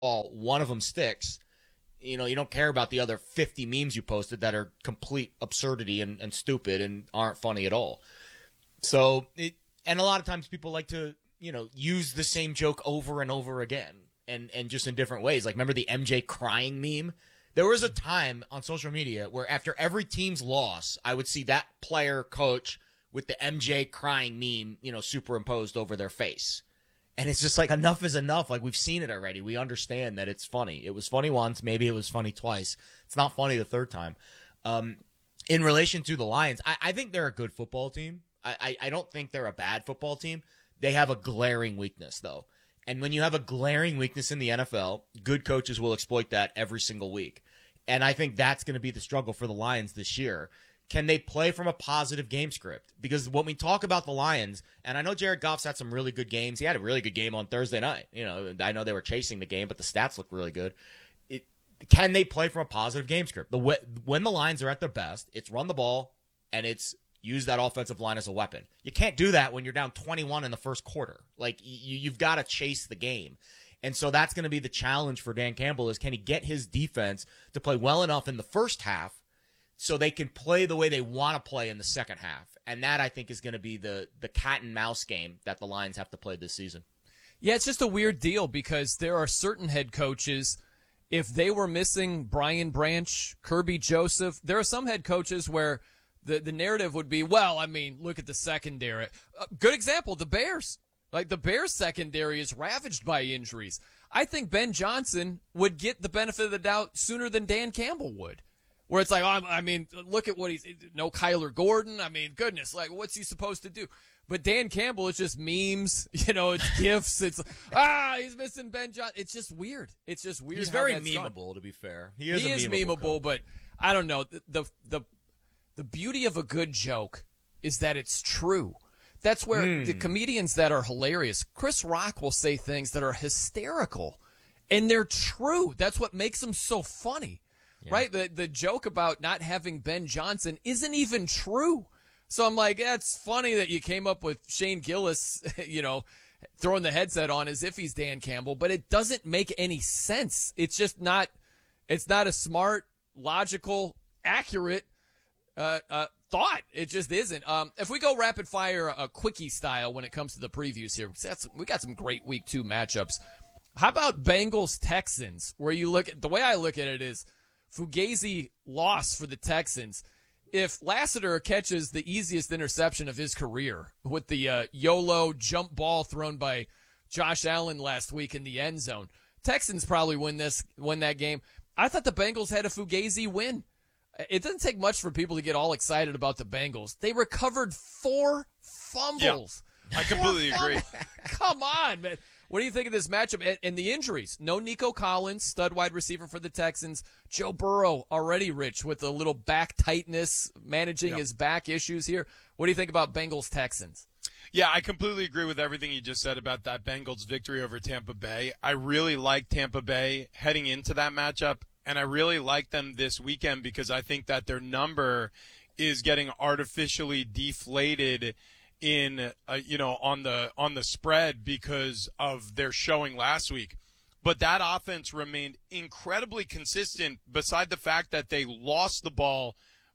one of them sticks, you don't care about the other 50 memes you posted that are complete absurdity and stupid and aren't funny at all. So, and a lot of times people like to, use the same joke over and over again and just in different ways. Like, remember the MJ crying meme? There was a time on social media where after every team's loss, I would see that player coach with the MJ crying meme, superimposed over their face. And it's just like, enough is enough. Like, we've seen it already. We understand that it's funny. It was funny once. Maybe it was funny twice. It's not funny the third time. In relation to the Lions, I think they're a good football team. I don't think they're a bad football team. They have a glaring weakness, though. And when you have a glaring weakness in the NFL, good coaches will exploit that every single week. And I think that's going to be the struggle for the Lions this year. Can they play from a positive game script? Because when we talk about the Lions, and I know Jared Goff's had some really good games. He had a really good game on Thursday night. I know they were chasing the game, but the stats look really good. Can they play from a positive game script? When the Lions are at their best, it's run the ball and it's use that offensive line as a weapon. You can't do that when you're down 21 in the first quarter. Like, you've got to chase the game. And so that's going to be the challenge for Dan Campbell is, can he get his defense to play well enough in the first half so they can play the way they want to play in the second half? And that, I think, is going to be the cat and mouse game that the Lions have to play this season. Yeah, it's just a weird deal because there are certain head coaches, if they were missing Brian Branch, Kirby Joseph, there are some head coaches where the narrative would be, well, I mean, look at the secondary. Good example, the Bears. Like, the Bears secondary is ravaged by injuries. I think Ben Johnson would get the benefit of the doubt sooner than Dan Campbell would. Where it's like, look at what no Kyler Gordon. I mean, goodness, like, what's he supposed to do? But Dan Campbell, it's just memes, it's gifs. It's, he's missing Ben Johnson. It's just weird. It's just weird. He's very memeable, to be fair. He is memeable, but I don't know. The beauty of a good joke is that it's true. That's where the comedians that are hilarious, Chris Rock will say things that are hysterical, and they're true. That's what makes them so funny, right? The joke about not having Ben Johnson isn't even true. So I'm like, it's funny that you came up with Shane Gillis, throwing the headset on as if he's Dan Campbell, but it doesn't make any sense. It's just not. It's not a smart, logical, accurate thought. It just isn't. If we go rapid fire, a quickie style when it comes to the previews here, we got some great week 2 matchups. How about Bengals Texans? Where you look at the way I look at it is Fugazi loss for the Texans. If Lassiter catches the easiest interception of his career with the YOLO jump ball thrown by Josh Allen last week in the end zone, Texans probably win that game. I thought the Bengals had a Fugazi win. It doesn't take much for people to get all excited about the Bengals. They recovered 4 fumbles. Yeah, I completely agree. Come on, man. What do you think of this matchup and the injuries? No Nico Collins, stud wide receiver for the Texans. Joe Burrow already rich with a little back tightness, managing his back issues here. What do you think about Bengals Texans? Yeah, I completely agree with everything you just said about that Bengals victory over Tampa Bay. I really like Tampa Bay heading into that matchup, and I really like them this weekend because I think that their number is getting artificially deflated in on the spread because of their showing last week. But that offense remained incredibly consistent beside the fact that they lost the ball,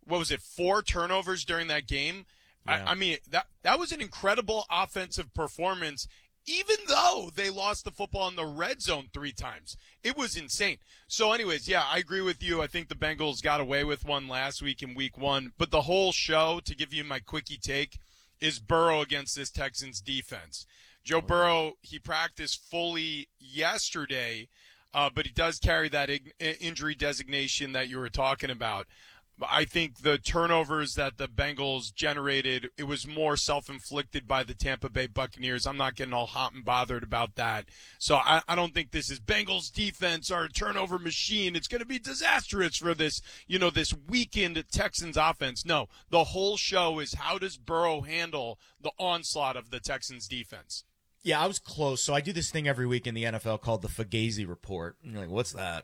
4 turnovers during that game? Yeah. I mean, that was an incredible offensive performance, even though they lost the football in the red zone 3 times. It was insane. So anyways, yeah, I agree with you. I think the Bengals got away with one last week in week 1. But the whole show, to give you my quickie take, is Burrow against this Texans defense. Joe Burrow, he practiced fully yesterday, but he does carry that injury designation that you were talking about. I think the turnovers that the Bengals generated, it was more self-inflicted by the Tampa Bay Buccaneers. I'm not getting all hot and bothered about that. So I don't think this is Bengals defense or a turnover machine. It's going to be disastrous for this, this weakened Texans offense. No, the whole show is how does Burrow handle the onslaught of the Texans defense? Yeah, I was close. So I do this thing every week in the NFL called the Fugazi Report. And you're like, what's that?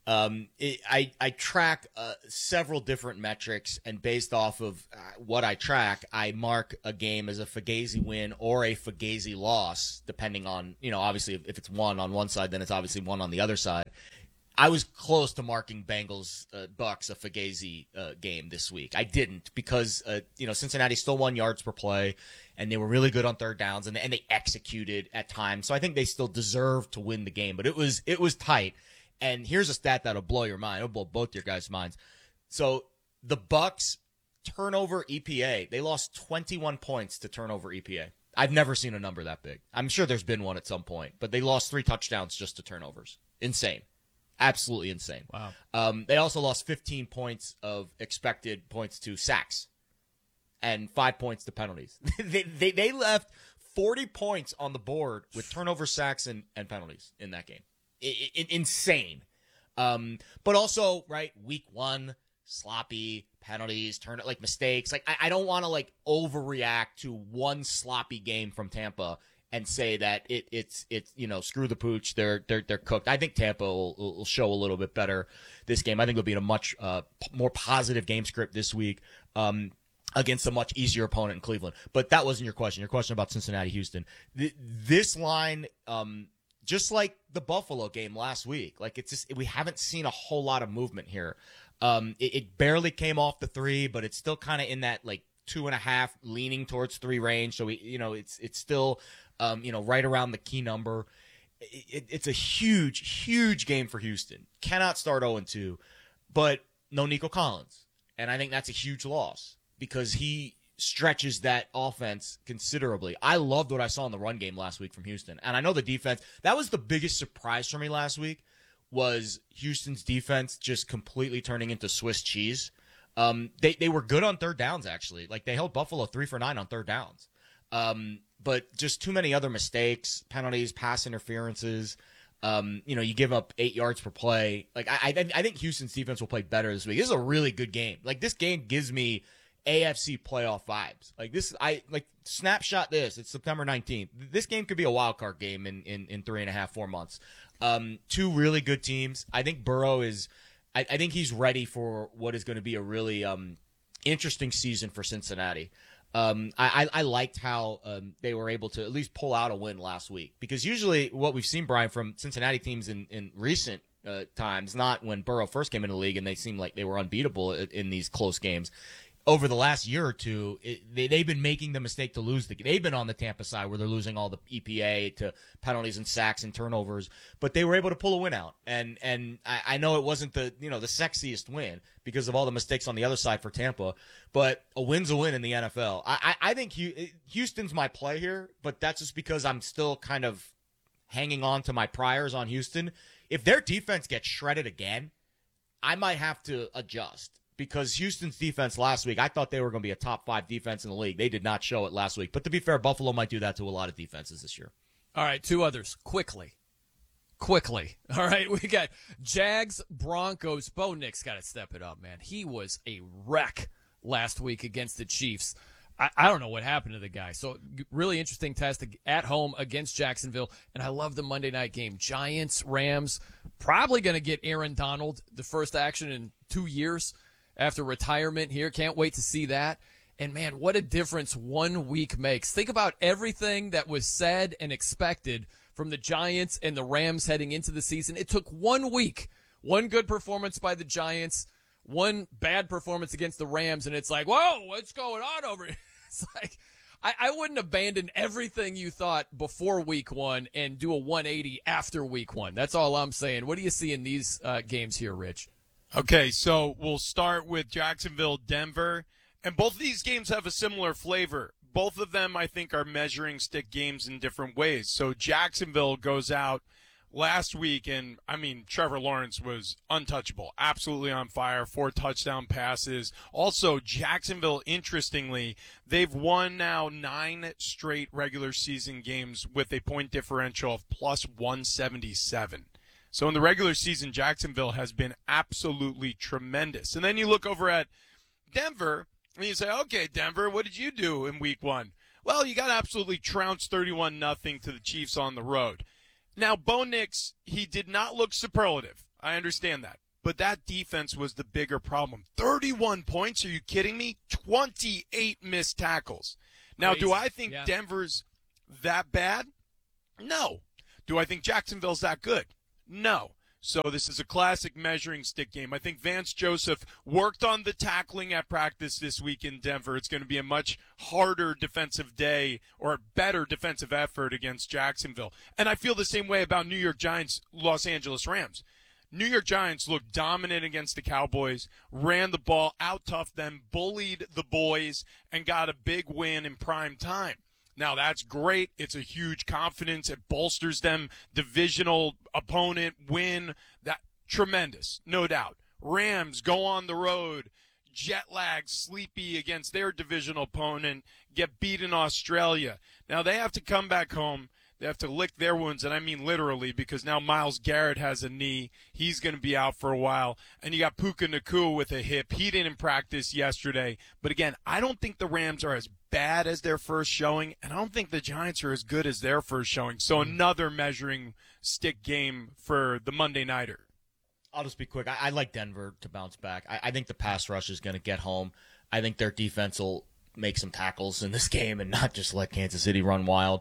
I track several different metrics, and based off of what I track, I mark a game as a Fugazi win or a Fugazi loss, depending on, obviously if it's one on one side, then it's obviously one on the other side. I was close to marking Bengals Bucks a Fugazi game this week. I didn't because Cincinnati still won yards per play, and they were really good on third downs, and they executed at times. So I think they still deserve to win the game, but it was tight. And here's a stat that'll blow your mind. It'll blow both your guys' minds. So the Bucks turnover EPA, they lost 21 points to turnover EPA. I've never seen a number that big. I'm sure there's been one at some point, but they lost 3 touchdowns just to turnovers. Insane. Absolutely insane. Wow. They also lost 15 points of expected points to sacks and 5 points to penalties. they left 40 points on the board with turnover, sacks, and penalties in that game. Insane. But also, right, week 1, sloppy penalties, mistakes. I don't want to overreact to one sloppy game from Tampa and say that it's screw the pooch, they're cooked. I think Tampa will show a little bit better this game. I think it'll be in a much more positive game script this week against a much easier opponent in Cleveland. But that wasn't your question. Your question about Cincinnati, Houston. This line, just like the Buffalo game last week, we haven't seen a whole lot of movement here. It barely came off the 3, but it's still kind of in that 2.5 leaning towards 3 range. So it's still right around the key number. It's a huge game for Houston. Cannot start 0-2, but no Nico Collins. And I think that's a huge loss because he stretches that offense considerably. I loved what I saw in the run game last week from Houston. And I know the defense, that was the biggest surprise for me last week, was Houston's defense just completely turning into Swiss cheese. They were good on third downs, actually. They held Buffalo 3 for 9 on third downs. But just too many other mistakes, penalties, pass interferences. You give up 8 yards per play. I think Houston's defense will play better this week. This is a really good game. This game gives me AFC playoff vibes. Snapshot this. It's September 19th. This game could be a wild card game in 3.5, 4 months. 2 really good teams. I think Burrow is. I think he's ready for what is going to be a really interesting season for Cincinnati. I liked how they were able to at least pull out a win last week, because usually what we've seen, Brian, from Cincinnati teams in recent times, not when Burrow first came into the league and they seemed like they were unbeatable in these close games. Over the last year or two, they've been making the mistake to lose they've been on the Tampa side where they're losing all the EPA to penalties and sacks and turnovers, but they were able to pull a win out. And I know it wasn't the sexiest win because of all the mistakes on the other side for Tampa, but a win's a win in the NFL. I think Houston's my play here, but that's just because I'm still kind of hanging on to my priors on Houston. If their defense gets shredded again, I might have to adjust. Because Houston's defense last week, I thought they were going to be a top 5 defense in the league. They did not show it last week. But to be fair, Buffalo might do that to a lot of defenses this year. All right, 2 others. Quickly. All right, we got Jags, Broncos. Bo Nick's got to step it up, man. He was a wreck last week against the Chiefs. I don't know what happened to the guy. So really interesting test at home against Jacksonville. And I love the Monday night game. Giants, Rams, probably going to get Aaron Donald the first action in 2 years. After retirement here. Can't wait to see that. And, man, what a difference 1 week makes. Think about everything that was said and expected from the Giants and the Rams heading into the season. It took 1 week, 1 good performance by the Giants, 1 bad performance against the Rams, and it's like, whoa, what's going on over here? It's like I wouldn't abandon everything you thought before week 1 and do a 180 after week 1. That's all I'm saying. What do you see in these games here, Rich? Okay, so we'll start with Jacksonville, Denver, and both of these games have a similar flavor. Both of them, I think, are measuring stick games in different ways. So Jacksonville goes out last week, and, Trevor Lawrence was untouchable, absolutely on fire, 4 touchdown passes. Also, Jacksonville, interestingly, they've won now 9 straight regular season games with a point differential of plus 177. So in the regular season, Jacksonville has been absolutely tremendous. And then you look over at Denver, and you say, okay, Denver, what did you do in week 1? Well, you got to absolutely trounce 31-0 to the Chiefs on the road. Now, Bo Nix, he did not look superlative. I understand that. But that defense was the bigger problem. 31 points? Are you kidding me? 28 missed tackles. Now, Crazy. do I think Yeah. Denver's that bad? No. Do I think Jacksonville's that good? No. So this is a classic measuring stick game. I think Vance Joseph worked on the tackling at practice this week in Denver. It's going to be a much harder defensive day or a better defensive effort against Jacksonville. And I feel the same way about New York Giants, Los Angeles Rams. New York Giants looked dominant against the Cowboys, ran the ball, out-toughed them, bullied the boys, and got a big win in prime time. Now, that's great. It's a huge confidence. It bolsters them. Divisional opponent win. That tremendous, no doubt. Rams go on the road, jet lag, sleepy against their divisional opponent, get beat in Australia. Now, they have to come back home. They have to lick their wounds, and I mean literally, because now Myles Garrett has a knee. He's going to be out for a while. And you got Puka Nacua with a hip. He didn't practice yesterday. But again, I don't think the Rams are as bad as their first showing, and I don't think the Giants are as good as their first showing. So another measuring stick game for the Monday Nighter. I'll just be quick. I like Denver to bounce back. I think the pass rush is going to get home. I think their defense will make some tackles in this game and not just let Kansas City run wild.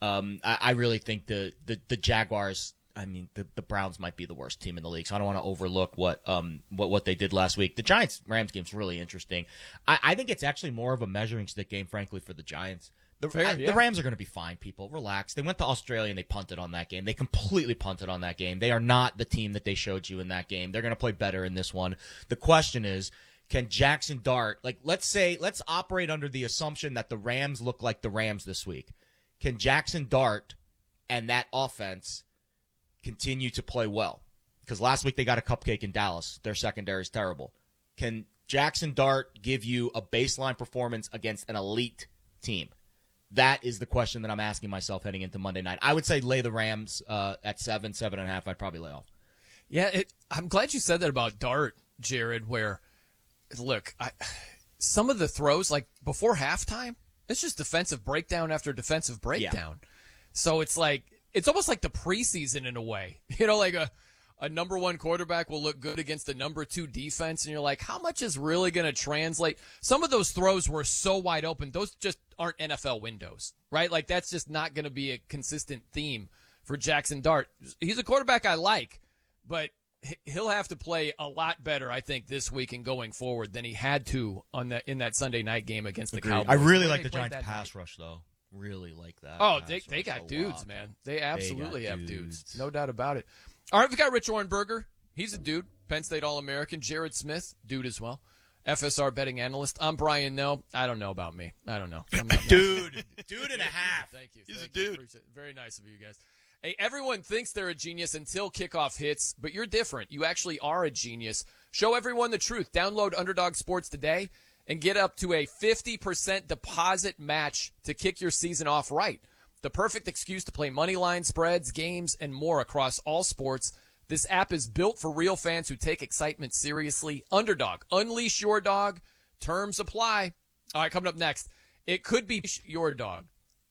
I really think the Jaguars, I mean, the Browns might be the worst team in the league, so I don't want to overlook what they did last week. The Giants-Rams game's really interesting. I think it's actually more of a measuring stick game, frankly, for the Giants. The Rams are going to be fine, people. Relax. They went to Australia and they punted on that game. They completely punted on that game. They are not the team that they showed you in that game. They're going to play better in this one. The question is, can Jackson Dart, let's operate under the assumption that the Rams look like the Rams this week. Can Jackson Dart and that offense continue to play well? Because last week they got a cupcake in Dallas. Their secondary is terrible. Can Jackson Dart give you a baseline performance against an elite team? That is the question that I'm asking myself heading into Monday night. I would say lay the Rams at 7.5. I'd probably lay off. Yeah, I'm glad you said that about Dart, Jared, where, look, some of the throws, like before halftime, it's just defensive breakdown after defensive breakdown. Yeah. So it's almost like the preseason in a way. You know, like a number one quarterback will look good against a number two defense, and you're like, how much is really going to translate? Some of those throws were so wide open. Those just aren't NFL windows, right? Like, that's just not going to be a consistent theme for Jackson Dart. He's a quarterback I like, but he'll have to play a lot better, I think, this week and going forward than he had to in that Sunday night game against the Cowboys. I really like the Giants' pass rush, though. Really like that. Oh, they got dudes, man. They absolutely have dudes. No doubt about it. All right, we've got Rich Orenberger. He's a dude. Penn State All-American. Jared Smith, dude as well. FSR betting analyst. I'm Brian Noe. I don't know about me. I don't know. Dude and a half. Thank you. He's a dude. Very nice of you guys. Hey, everyone thinks they're a genius until kickoff hits, but you're different. You actually are a genius. Show everyone the truth. Download Underdog Sports today and get up to a 50% deposit match to kick your season off right. The perfect excuse to play money line, spreads, games, and more across all sports. This app is built for real fans who take excitement seriously. Underdog. Unleash your dog. Terms apply. All right, coming up next, it could be your dog.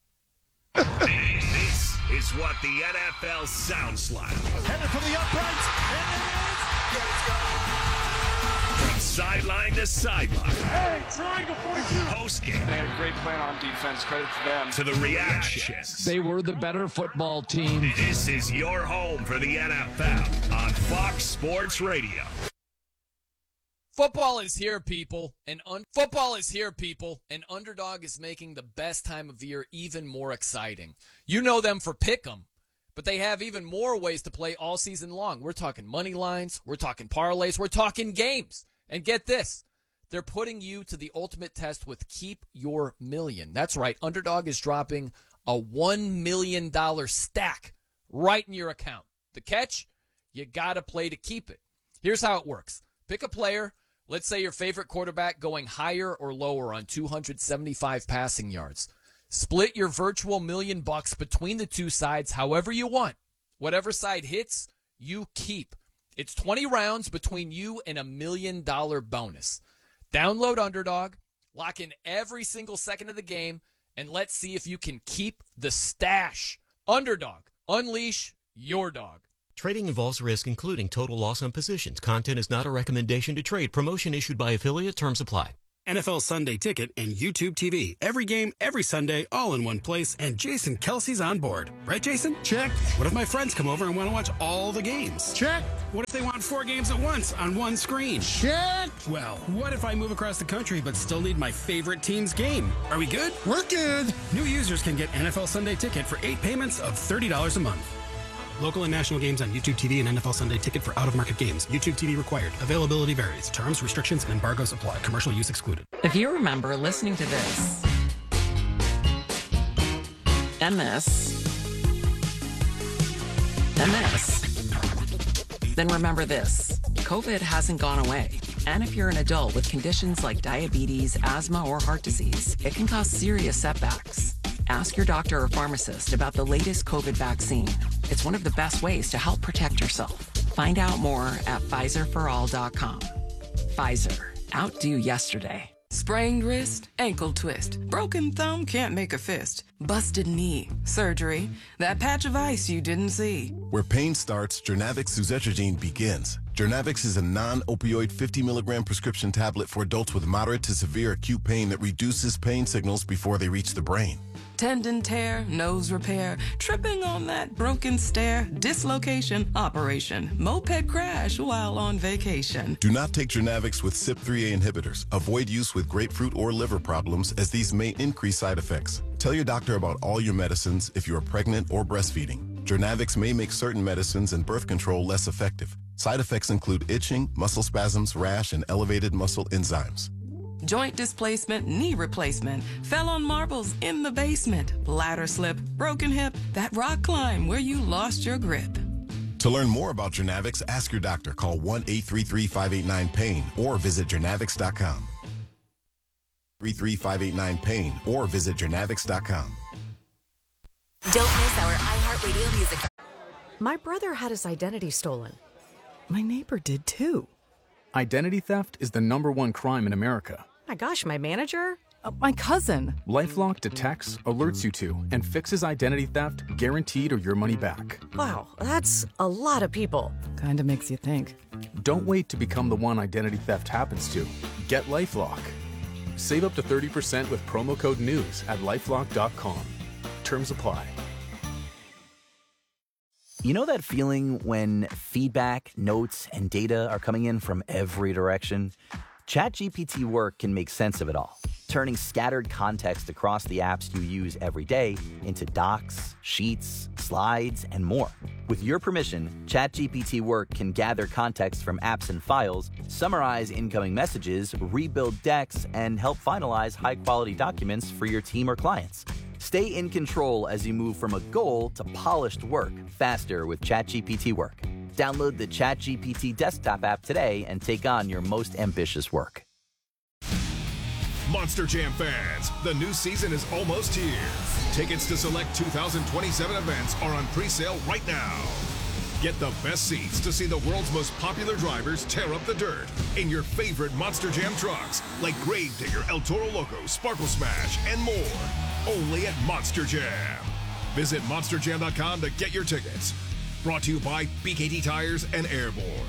This is what the NFL sounds like. Headed for the uprights. From sideline to sideline. Hey, triangle 42. Post game. They had a great plan on defense. Credit to them. To the reactions. They were the better football team. This is your home for the NFL on Fox Sports Radio. Football is here, people, and Underdog is making the best time of year even more exciting. You know them for Pick'em, but they have even more ways to play all season long. We're talking money lines, we're talking parlays, we're talking games. And get this, they're putting you to the ultimate test with Keep Your Million. That's right, Underdog is dropping a $1 million stack right in your account. The catch? You gotta play to keep it. Here's how it works. Pick a player. Let's say your favorite quarterback going higher or lower on 275 passing yards. Split your virtual $1 million between the two sides however you want. Whatever side hits, you keep. It's 20 rounds between you and $1 million bonus. Download Underdog, lock in every single second of the game, and let's see if you can keep the stash. Underdog, unleash your dog. Trading involves risk, including total loss on positions. Content is not a recommendation to trade. Promotion issued by affiliate. Terms apply. NFL Sunday Ticket and YouTube TV. Every game, every Sunday, all in one place, and Jason Kelsey's on board. Right, Jason? Check. What if my friends come over and want to watch all the games? Check. What if they want 4 games at once on one screen? Check. Well, what if I move across the country but still need my favorite team's game? Are we good? We're good. New users can get NFL Sunday Ticket for 8 payments of $30 a month. Local and national games on YouTube TV and NFL Sunday Ticket for out-of-market games. YouTube TV required. Availability varies. Terms, restrictions, and embargoes apply. Commercial use excluded. If you remember listening to this and this and this, then remember this. COVID hasn't gone away. And if you're an adult with conditions like diabetes, asthma, or heart disease, it can cause serious setbacks. Ask your doctor or pharmacist about the latest COVID vaccine. It's one of the best ways to help protect yourself. Find out more at PfizerForAll.com. Pfizer. Outdo yesterday. Sprained wrist, ankle twist, broken thumb, can't make a fist, busted knee, surgery, that patch of ice you didn't see. Where pain starts, Journavx suzetrigine begins. Journavx is a non-opioid 50-milligram prescription tablet for adults with moderate to severe acute pain that reduces pain signals before they reach the brain. Tendon tear, nose repair, tripping on that broken stair, dislocation, operation, moped crash while on vacation. Do not take Journavx with CYP3A inhibitors. Avoid use with grapefruit or liver problems, as these may increase side effects. Tell your doctor about all your medicines if you are pregnant or breastfeeding. Journavx may make certain medicines and birth control less effective. Side effects include itching, muscle spasms, rash, and elevated muscle enzymes. Joint displacement, knee replacement, fell on marbles in the basement, ladder slip, broken hip, that rock climb where you lost your grip. To learn more about Journavx, ask your doctor. Call 1-833-589-PAIN or visit Journavx.com. 33589-PAIN or visit Journavx.com. Don't miss our iHeartRadio music. My brother had his identity stolen. My neighbor did too. Identity theft is the #1 crime in America. My gosh, my manager? My cousin. LifeLock detects, alerts you to, and fixes identity theft guaranteed or your money back. Wow, that's a lot of people. Kinda makes you think. Don't wait to become the one identity theft happens to. Get LifeLock. Save up to 30% with promo code NEWS at LifeLock.com. Terms apply. You know that feeling when feedback, notes, and data are coming in from every direction? ChatGPT Work can make sense of it all, turning scattered context across the apps you use every day into docs, sheets, slides, and more. With your permission, ChatGPT Work can gather context from apps and files, summarize incoming messages, rebuild decks, and help finalize high-quality documents for your team or clients. Stay in control as you move from a goal to polished work faster with ChatGPT Work. Download the ChatGPT desktop app today and take on your most ambitious work. Monster Jam fans, the new season is almost here. Tickets to select 2027 events are on pre-sale right now. Get the best seats to see the world's most popular drivers tear up the dirt in your favorite Monster Jam trucks like Gravedigger, El Toro Loco, Sparkle Smash, and more. Only at Monster Jam. Visit monsterjam.com to get your tickets. Brought to you by BKT Tires and Airborne.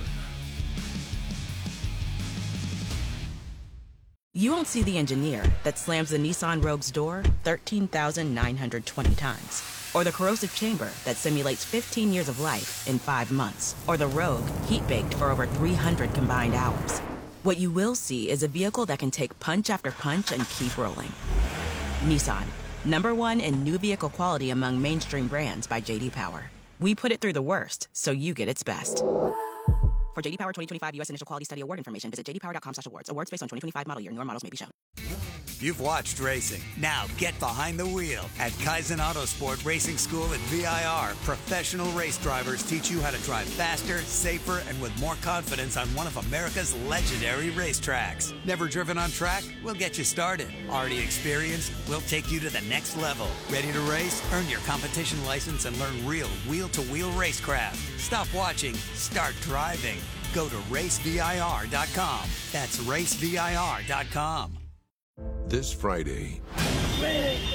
You won't see the engineer that slams the Nissan Rogue's door 13,920 times. Or the corrosive chamber that simulates 15 years of life in 5 months. Or the Rogue heat-baked for over 300 combined hours. What you will see is a vehicle that can take punch after punch and keep rolling. Nissan, #1 in new vehicle quality among mainstream brands by J.D. Power. We put it through the worst, so you get its best. For J.D. Power 2025 U.S. Initial Quality Study Award information, visit jdpower.com/awards. Awards based on 2025 model year. Newer models may be shown. You've watched racing. Now get behind the wheel. At Kaizen Autosport Racing School at VIR, professional race drivers teach you how to drive faster, safer, and with more confidence on one of America's legendary racetracks. Never driven on track? We'll get you started. Already experienced? We'll take you to the next level. Ready to race? Earn your competition license and learn real wheel-to-wheel racecraft. Stop watching. Start driving. Go to racevir.com. That's racevir.com. This Friday,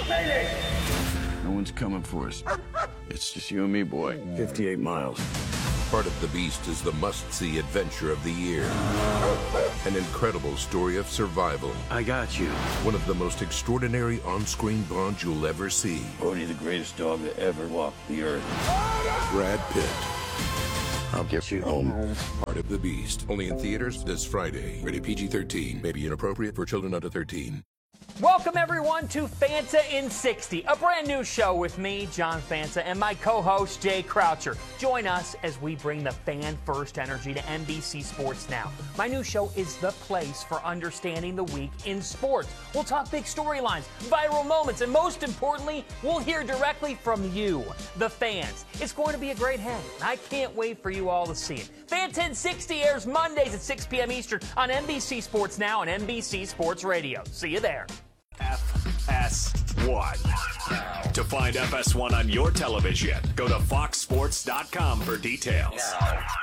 No one's coming for us. It's just you and me, boy. 58 miles. Part of the Beast is the must-see adventure of the year. An incredible story of survival. I got you. One of the most extraordinary on-screen bonds you'll ever see. Bodhi, the greatest dog that ever walked the earth. Brad Pitt. I'll get you home. Part of the Beast. Only in theaters this Friday. Rated PG-13. May be inappropriate for children under 13. Welcome, everyone, to Fanta in 60, a brand new show with me, John Fanta, and my co-host, Jay Croucher. Join us as we bring the fan-first energy to NBC Sports Now. My new show is the place for understanding the week in sports. We'll talk big storylines, viral moments, and most importantly, we'll hear directly from you, the fans. It's going to be a great hang, and I can't wait for you all to see it. Fanta in 60 airs Mondays at 6 p.m. Eastern on NBC Sports Now and NBC Sports Radio. See you there. FS1. To find FS1 on your television, go to foxsports.com for details.